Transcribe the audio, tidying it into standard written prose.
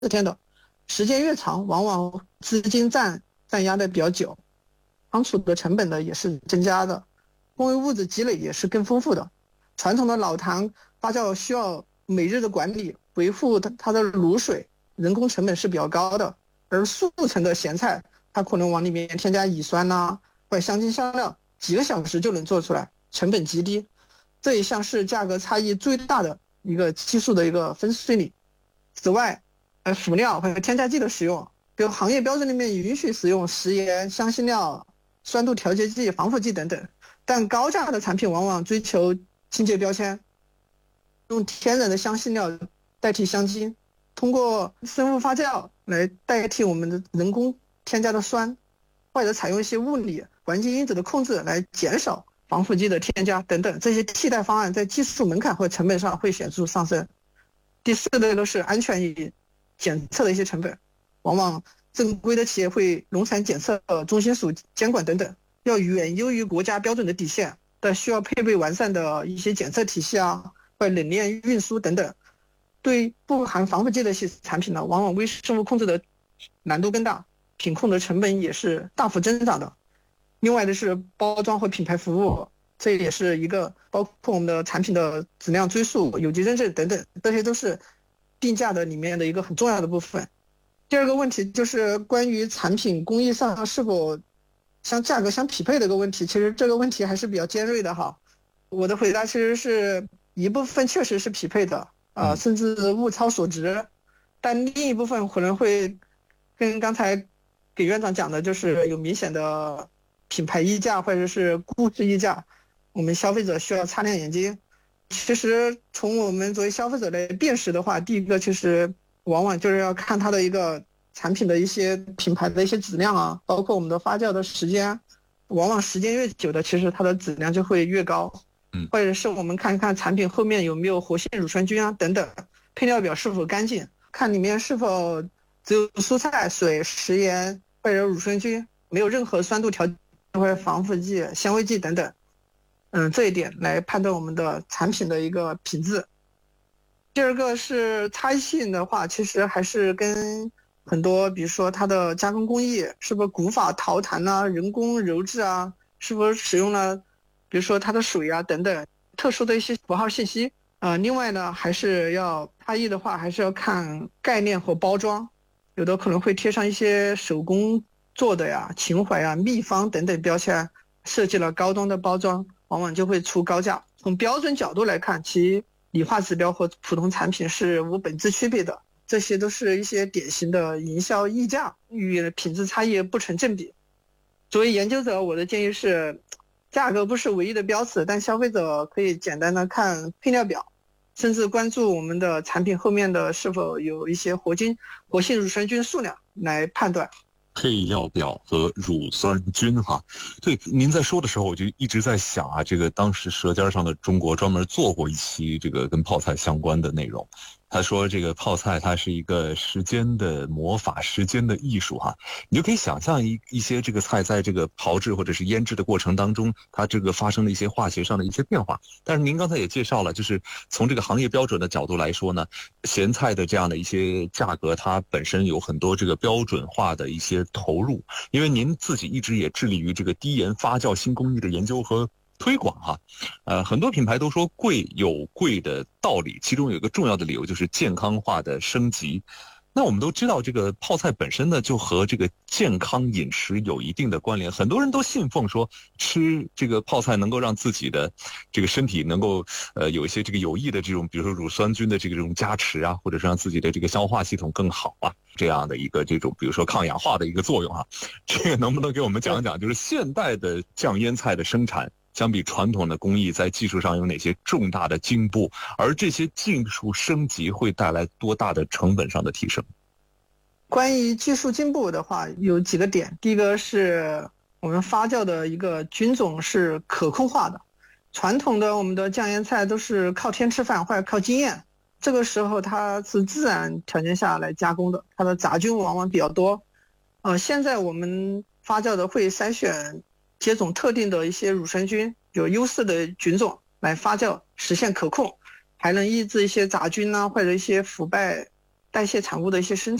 天的，时间越长，往往资金占压的比较久，仓储的成本呢也是增加的，工艺物质积累也是更丰富的。传统的老坛发酵需要每日的管理，维护它的卤水，人工成本是比较高的。而速成的咸菜，它可能往里面添加乙酸或者香精香料，几个小时就能做出来，成本极低。这一项是价格差异最大的一个技术的一个分水岭。此外，辅料或者添加剂的使用，比如行业标准里面允许使用食盐、香辛料、酸度调节剂、防腐剂等等，但高价的产品往往追求清洁标签，用天然的香辛料代替香精，通过生物发酵来代替我们的人工添加的酸，或者采用一些物理环境因子的控制来减少防腐剂的添加等等，这些替代方案在技术门槛和成本上会显著上升。第四类都是安全与检测的一些成本，往往正规的企业会农产检测中心署监管等等，要远优于国家标准的底线，但需要配备完善的一些检测体系或者冷链运输等等。对不含防腐剂的一些产品呢，往往微生物控制的难度更大，品控的成本也是大幅增长的。另外的是包装和品牌服务，这也是一个包括我们的产品的质量追溯、有机认证等等，这些都是定价的里面的一个很重要的部分。第二个问题就是关于产品工艺上是否价格相匹配的一个问题，其实这个问题还是比较尖锐的哈。我的回答其实是一部分确实是匹配的，甚至物超所值，但另一部分可能会跟刚才给院长讲的，就是有明显的品牌溢价或者是故事溢价，我们消费者需要擦亮眼睛。其实从我们作为消费者来辨识的话，第一个其实往往就是要看它的一个产品的一些品牌的一些质量包括我们的发酵的时间，往往时间越久的，其实它的质量就会越高。或者是我们看看产品后面有没有活性乳酸菌等等，配料表是否干净，看里面是否只有蔬菜、水、食盐或者乳酸菌，没有任何酸度调节或者防腐剂、纤维剂等等。这一点来判断我们的产品的一个品质。第二个是差异性的话，其实还是跟很多，比如说它的加工工艺是不是古法陶坛人工揉制是否使用了比如说它的水等等特殊的一些符号信息。另外呢，还是要差异的话，还是要看概念和包装，有的可能会贴上一些手工做的情怀秘方等等标签，设计了高端的包装，往往就会出高价。从标准角度来看，其理化指标和普通产品是无本质区别的，这些都是一些典型的营销溢价，与品质差异不成正比。作为研究者，我的建议是，价格不是唯一的标尺，但消费者可以简单的看配料表，甚至关注我们的产品后面的是否有一些活性乳酸菌数量来判断。 配料表和乳酸菌哈，对，您在说的时候我就一直在想这个当时《舌尖上的中国》专门做过一期这个跟泡菜相关的内容。他说这个泡菜它是一个时间的魔法，时间的艺术哈。你就可以想象一些这个菜在这个炮制或者是腌制的过程当中，它这个发生了一些化学上的一些变化。但是您刚才也介绍了，就是从这个行业标准的角度来说呢，咸菜的这样的一些价格，它本身有很多这个标准化的一些投入。因为您自己一直也致力于这个低盐发酵新工艺的研究和推广很多品牌都说贵有贵的道理，其中有一个重要的理由就是健康化的升级。那我们都知道这个泡菜本身呢，就和这个健康饮食有一定的关联，很多人都信奉说吃这个泡菜能够让自己的这个身体能够有一些这个有益的这种，比如说乳酸菌的这种加持或者是让自己的这个消化系统更好这样的一个这种比如说抗氧化的一个作用这个能不能给我们讲一讲，就是现代的酱腌菜的生产相比传统的工艺在技术上有哪些重大的进步，而这些技术升级会带来多大的成本上的提升？ 关于技术进步的话，有几个点。第一个是我们发酵的一个菌种是可控化的，传统的我们的酱腌菜都是靠天吃饭或者靠经验，这个时候它是自然条件下来加工的，它的杂菌往往比较多。现在我们发酵的会筛选接种特定的一些乳酸菌，有优势的菌种来发酵，实现可控，还能抑制一些杂菌或者一些腐败代谢产物的一些生